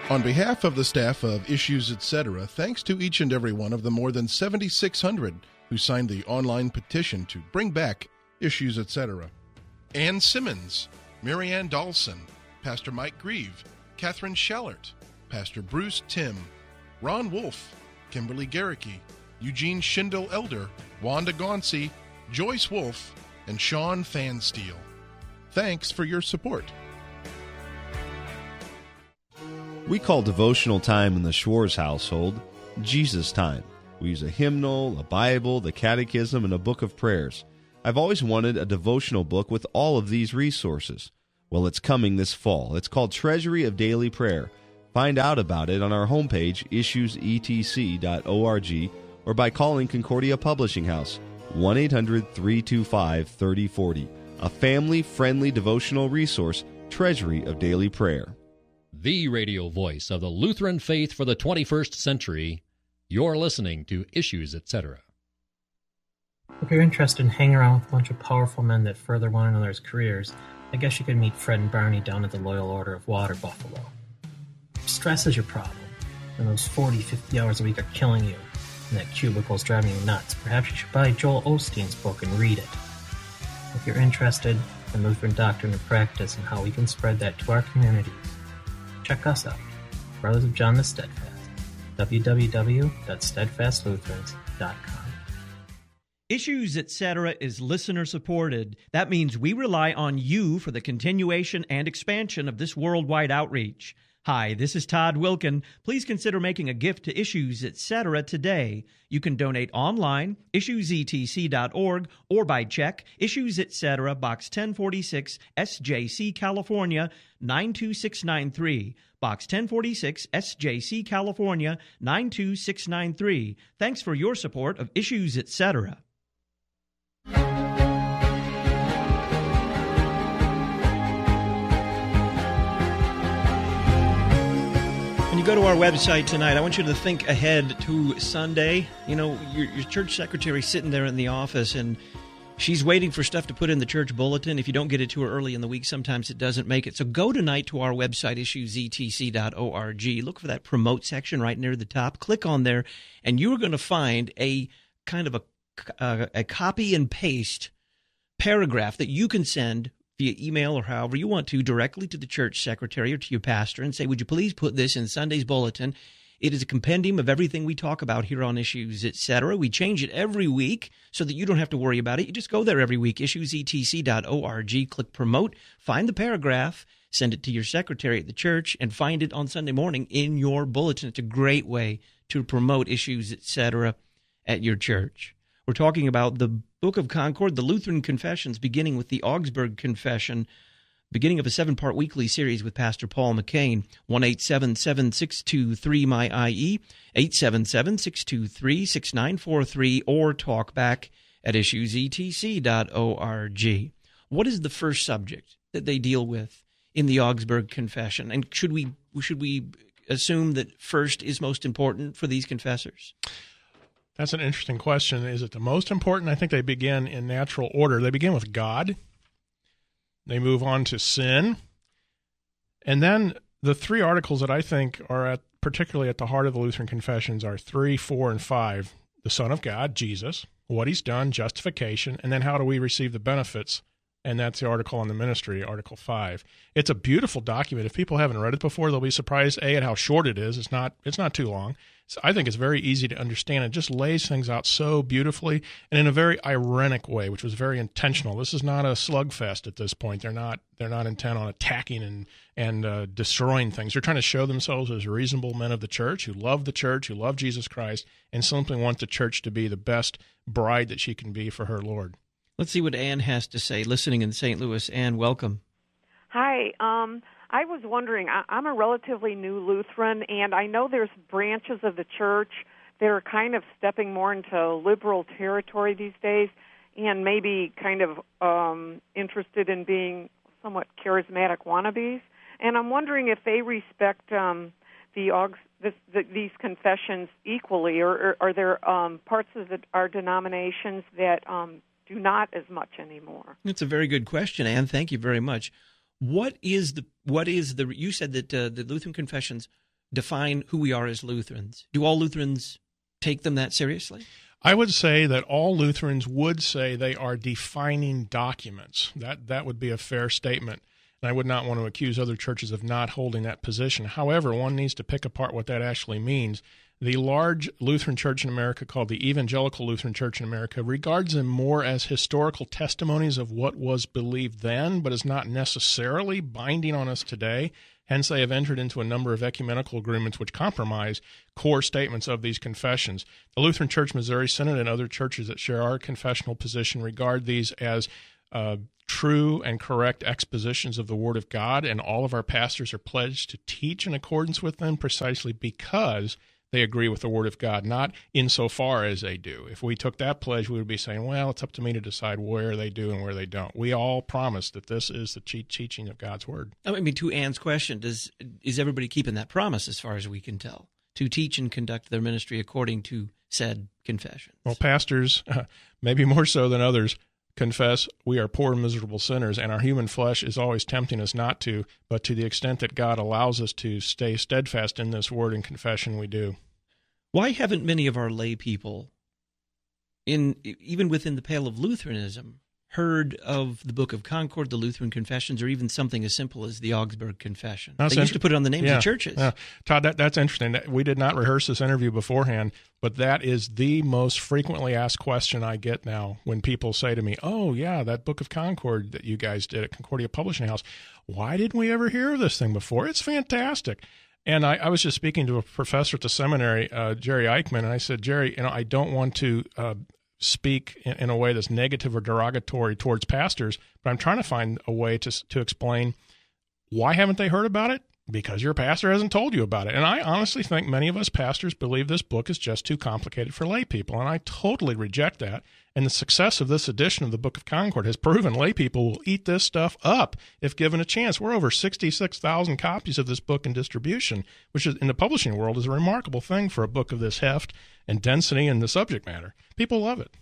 On behalf of the staff of Issues Etc., thanks to each and every one of the more than 7,600 who signed the online petition to bring back Issues Etc. Ann Simmons, Marianne Dawson, Pastor Mike Grieve, Catherine Schellert, Pastor Bruce Tim, Ron Wolf, Kimberly Garricky, Eugene Schindel Elder, Wanda Gauncey, Joyce Wolf, and Sean Fansteel. Thanks for your support. We call devotional time in the Schwartz household Jesus time. We use a hymnal, a Bible, the Catechism, and a book of prayers. I've always wanted a devotional book with all of these resources. Well, it's coming this fall. It's called Treasury of Daily Prayer. Find out about it on our homepage, issuesetc.org, or by calling Concordia Publishing House, 1-800-325-3040. A family-friendly devotional resource, Treasury of Daily Prayer. The radio voice of the Lutheran faith for the 21st century. You're listening to Issues, Etc. If you're interested in hanging around with a bunch of powerful men that further one another's careers, I guess you could meet Fred and Barney down at the Loyal Order of Water Buffalo. If stress is your problem, and those 40, 50 hours a week are killing you, and that cubicle's driving you nuts, perhaps you should buy Joel Osteen's book and read it. If you're interested in Lutheran doctrine and practice and how we can spread that to our communities, check us out, Brothers of John the Steadfast, www.steadfastlutherans.com. Issues, Etc. is listener-supported. That means we rely on you for the continuation and expansion of this worldwide outreach. Hi, this is Todd Wilkin. Please consider making a gift to Issues, Etc. today. You can donate online, issuesetc.org, or by check, Issues, Etc., Box 1046, SJC, California, 92693. Box 1046, SJC, California, 92693. Thanks for your support of Issues, Etc. When you go to our website tonight, I want you to think ahead to Sunday. You know, your church secretary's sitting there in the office, and she's waiting for stuff to put in the church bulletin. If you don't get it to her early in the week, sometimes it doesn't make it. So go tonight to our website, issuesetc.org. Look for that promote section right near the top. Click on there, and you're going to find a kind of a copy and paste paragraph that you can send via email or however you want to directly to the church secretary or to your pastor and say, would you please put this in Sunday's bulletin? It is a compendium of everything we talk about here on Issues, Etc. We change it every week so that you don't have to worry about it. You just go there every week, issuesetc.org, click promote, find the paragraph, send it to your secretary at the church, and find it on Sunday morning in your bulletin. It's a great way to promote Issues, Etc. at your church. We're talking about the Book of Concord, the Lutheran Confessions, beginning with the Augsburg Confession, beginning of a 7-part weekly series with Pastor Paul McCain. 1-877-623-MY-IE, 877-623-6943, or talk back at issuesetc.org. What is the first subject that they deal with in the Augsburg Confession? And should we assume that first is most important for these confessors? That's an interesting question. Is it the most important? I think they begin in natural order. They begin with God. They move on to sin. And then the 3 articles that I think are particularly at the heart of the Lutheran Confessions are 3, 4, and 5. The Son of God, Jesus, what he's done, justification, and then how do we receive the benefits? And that's the article on the ministry, Article 5. It's a beautiful document. If people haven't read it before, they'll be surprised, A, at how short it is. It's not too long. So I think it's very easy to understand. It just lays things out so beautifully and in a very ironic way, which was very intentional. This is not a slugfest at this point. They're not intent on attacking and destroying things. They're trying to show themselves as reasonable men of the church, who love Jesus Christ, and simply want the church to be the best bride that she can be for her Lord. Let's see what Ann has to say, listening in St. Louis. Ann, welcome. Hi. I was wondering, I'm a relatively new Lutheran, and I know there's branches of the church that are kind of stepping more into liberal territory these days and maybe kind of interested in being somewhat charismatic wannabes. And I'm wondering if they respect these confessions equally, or are there parts of our denominations that do not as much anymore? That's a very good question, Ann. Thank you very much. What is the? You said that the Lutheran confessions define who we are as Lutherans. Do all Lutherans take them that seriously? I would say that all Lutherans would say they are defining documents. That would be a fair statement. And I would not want to accuse other churches of not holding that position. However, one needs to pick apart what that actually means. The large Lutheran Church in America, called the Evangelical Lutheran Church in America, regards them more as historical testimonies of what was believed then, but is not necessarily binding on us today. Hence, they have entered into a number of ecumenical agreements which compromise core statements of these confessions. The Lutheran Church Missouri Synod and other churches that share our confessional position regard these as true and correct expositions of the Word of God, and all of our pastors are pledged to teach in accordance with them precisely because they agree with the Word of God, not insofar as they do. If we took that pledge, we would be saying, well, it's up to me to decide where they do and where they don't. We all promise that this is the teaching of God's Word. I mean, to Ann's question, is everybody keeping that promise as far as we can tell, to teach and conduct their ministry according to said confessions? Well, pastors, maybe more so than others, confess we are poor, miserable sinners, and our human flesh is always tempting us not to, but to the extent that God allows us to stay steadfast in this word and confession, we do. Why haven't many of our lay people, even within the pale of Lutheranism, heard of the Book of Concord, the Lutheran Confessions, or even something as simple as the Augsburg Confession? They used to put it on the names of churches. Yeah. Todd, that's interesting. We did not rehearse this interview beforehand, but that is the most frequently asked question I get now when people say to me, oh, yeah, that Book of Concord that you guys did at Concordia Publishing House, why didn't we ever hear of this thing before? It's fantastic. And I was just speaking to a professor at the seminary, Jerry Eichmann, and I said, Jerry, I don't want to speak in a way that's negative or derogatory towards pastors, but I'm trying to find a way to explain why haven't they heard about it? Because your pastor hasn't told you about it. And I honestly think many of us pastors believe this book is just too complicated for lay people, and I totally reject that. And the success of this edition of the Book of Concord has proven lay people will eat this stuff up if given a chance. We're over 66,000 copies of this book in distribution, which is, in the publishing world, is a remarkable thing for a book of this heft and density and the subject matter. People love it.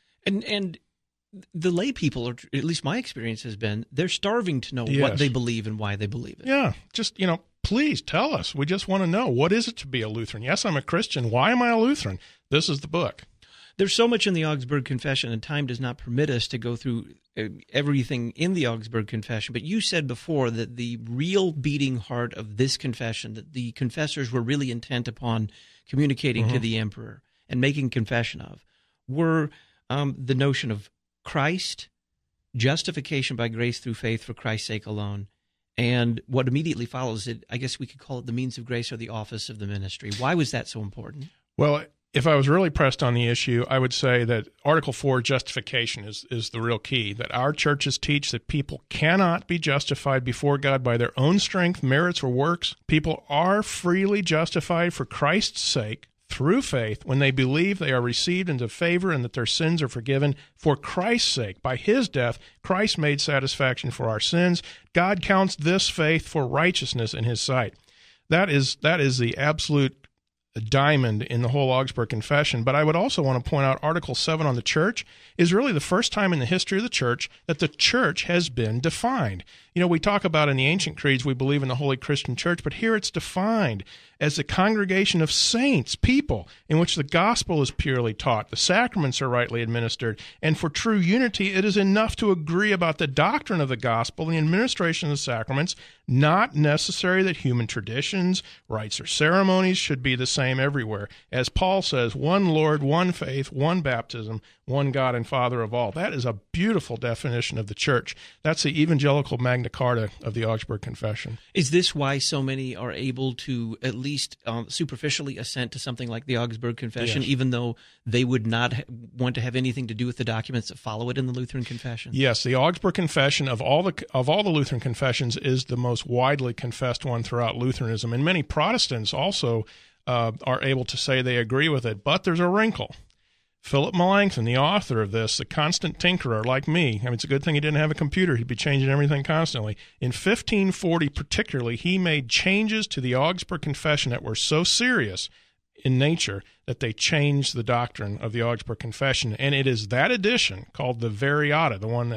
And the lay people, or at least my experience has been, they're starving to know what they believe and why they believe it. Yeah, just, please tell us. We just want to know, what is it to be a Lutheran? Yes, I'm a Christian. Why am I a Lutheran? This is the book. There's so much in the Augsburg Confession, and time does not permit us to go through everything in the Augsburg Confession. But you said before that the real beating heart of this confession, that the confessors were really intent upon communicating to the emperor and making confession of, were the notion of Christ, justification by grace through faith for Christ's sake alone, and what immediately follows it, I guess we could call it the means of grace or the office of the ministry. Why was that so important? Well, if I was really pressed on the issue, I would say that Article 4, justification, is the real key, that our churches teach that people cannot be justified before God by their own strength, merits, or works. People are freely justified for Christ's sake through faith when they believe they are received into favor and that their sins are forgiven for Christ's sake. By his death, Christ made satisfaction for our sins. God counts this faith for righteousness in his sight. That is the absolute diamond in the whole Augsburg Confession. But I would also want to point out Article 7 on the church is really the first time in the history of the church that the church has been defined. We talk about in the ancient creeds we believe in the Holy Christian Church, but here it's defined as the congregation of saints, people, in which the gospel is purely taught, the sacraments are rightly administered, and for true unity it is enough to agree about the doctrine of the gospel, the administration of the sacraments, not necessary that human traditions, rites, or ceremonies should be the same everywhere. As Paul says, one Lord, one faith, one baptism, one God and Father of all. That is a beautiful definition of the church. That's the evangelical Magna Carta of the Augsburg Confession. Is this why so many are able to at least superficially assent to something like the Augsburg Confession, even though they would not want to have anything to do with the documents that follow it in the Lutheran Confession? Yes, the Augsburg Confession of all the Lutheran confessions is the most widely confessed one throughout Lutheranism, and many Protestants also are able to say they agree with it. But there's a wrinkle. Philip Melanchthon, the author of this, the constant tinkerer like me, it's a good thing he didn't have a computer. He'd be changing everything constantly. In 1540 particularly, he made changes to the Augsburg Confession that were so serious in nature that they changed the doctrine of the Augsburg Confession. And it is that edition, called the Variata, the one that's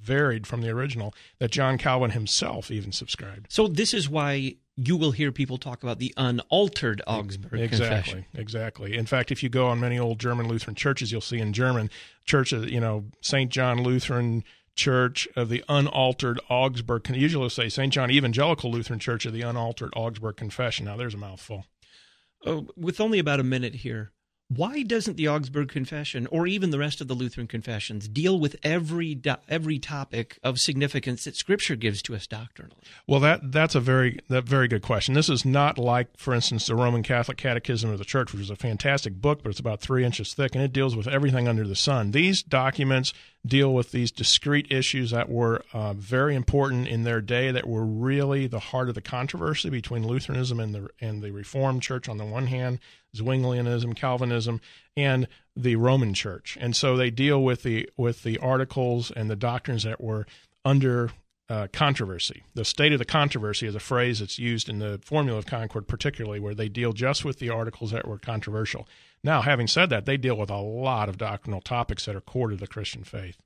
varied from the original that John Calvin himself even subscribed. So this is why you will hear people talk about the unaltered Augsburg Confession. Exactly. In fact, if you go on many old German Lutheran churches, you'll see in German churches, St. John Lutheran Church of the unaltered Augsburg. Usually it'll say St. John Evangelical Lutheran Church of the unaltered Augsburg Confession. Now, there's a mouthful. With only about a minute here, why doesn't the Augsburg Confession, or even the rest of the Lutheran confessions, deal with every topic of significance that Scripture gives to us doctrinally? Well, that's a very good question. This is not like, for instance, the Roman Catholic Catechism of the Church, which is a fantastic book, but it's about 3 inches thick, and it deals with everything under the sun. These documents deal with these discrete issues that were very important in their day, that were really the heart of the controversy between Lutheranism and the Reformed Church on the one hand, Zwinglianism, Calvinism, and the Roman Church. And so they deal with the articles and the doctrines that were under controversy. The state of the controversy is a phrase that's used in the Formula of Concord particularly, where they deal just with the articles that were controversial. Now, having said that, they deal with a lot of doctrinal topics that are core to the Christian faith.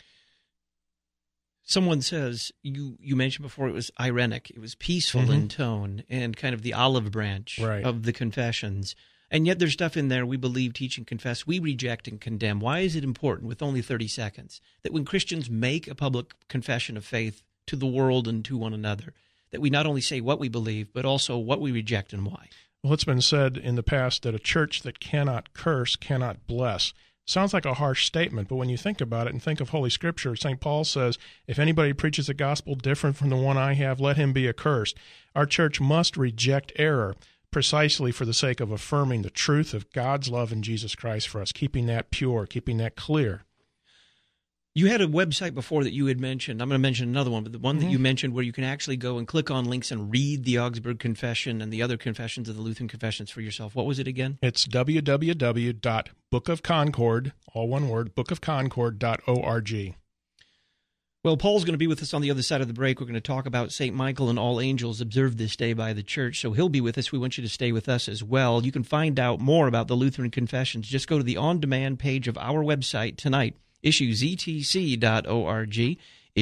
Someone says, you mentioned before it was irenic, it was peaceful in tone, and kind of the olive branch of the confessions. And yet there's stuff in there we believe, teach, and confess, we reject and condemn. Why is it important, with only 30 seconds, that when Christians make a public confession of faith to the world and to one another, that we not only say what we believe, but also what we reject and why? Well, it's been said in the past that a church that cannot curse cannot bless. Sounds like a harsh statement, but when you think about it and think of Holy Scripture, St. Paul says, if anybody preaches a gospel different from the one I have, let him be accursed. Our church must reject error precisely for the sake of affirming the truth of God's love in Jesus Christ for us, keeping that pure, keeping that clear. You had a website before that you had mentioned. I'm going to mention another one, but the one that you mentioned where you can actually go and click on links and read the Augsburg Confession and the other confessions of the Lutheran confessions for yourself. What was it again? It's www.bookofconcord, all one word, bookofconcord.org. Well, Paul's going to be with us on the other side of the break. We're going to talk about St. Michael and all angels observed this day by the church, so he'll be with us. We want you to stay with us as well. You can find out more about the Lutheran confessions. Just go to the on-demand page of our website tonight, issuesetc.org,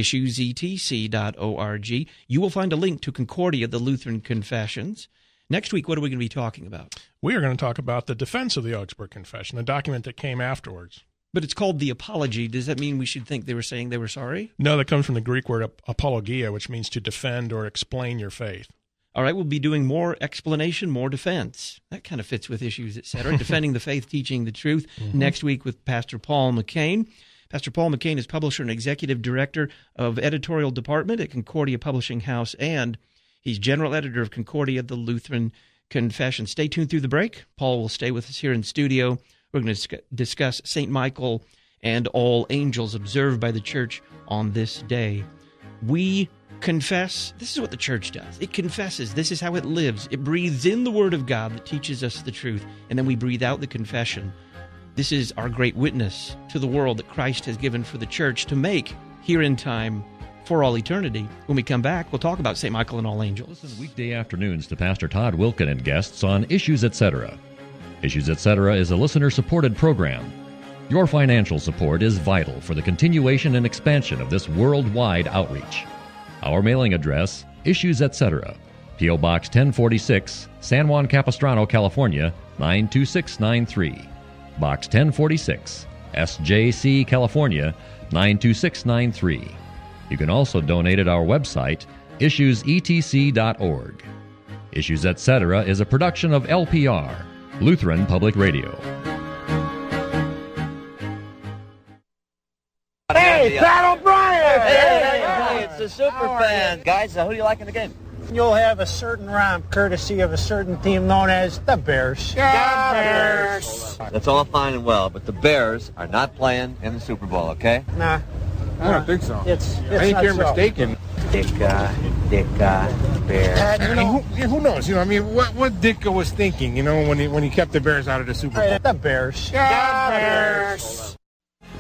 issuesetc.org. You will find a link to Concordia, the Lutheran Confessions. Next week, what are we going to be talking about? We are going to talk about the defense of the Augsburg Confession, the document that came afterwards. But it's called the Apology. Does that mean we should think they were saying they were sorry? No, that comes from the Greek word apologia, which means to defend or explain your faith. All right, we'll be doing more explanation, more defense. That kind of fits with Issues, etc. Defending the faith, teaching the truth. Next week with Pastor Paul McCain. Pastor Paul McCain is publisher and executive director of editorial department at Concordia Publishing House, and he's general editor of Concordia, the Lutheran Confession. Stay tuned through the break. Paul will stay with us here in studio. We're going to discuss St. Michael and all angels observed by the church on this day. We confess. This is what the church does. It confesses. This is how it lives. It breathes in the Word of God that teaches us the truth, and then we breathe out the confession. This is our great witness to the world that Christ has given for the church to make here in time for all eternity. When we come back, we'll talk about St. Michael and all angels. Listen weekday afternoons to Pastor Todd Wilken and guests on Issues, Etc. Issues, Etc. is a listener-supported program. Your financial support is vital for the continuation and expansion of this worldwide outreach. Our mailing address, Issues, Etc., P.O. Box 1046, San Juan Capistrano, California, 92693. Box 1046, SJC, California, 92693. You can also donate at our website, issuesetc.org. Issues, Etc. is a production of LPR, Lutheran Public Radio. Hey, Pat O'Brien! Hey, it's the super fans. Guys, who do you like in the game? You'll have a certain romp courtesy of a certain team known as the Bears. The Bears! That's all fine and well, but the Bears are not playing in the Super Bowl, okay? Nah. I don't think so. It's I think you're mistaken. Dicka, Bears. Who knows? You know, I mean, what Dicka was thinking, you know, when he kept the Bears out of the Super Bowl. The Bears. The Bears.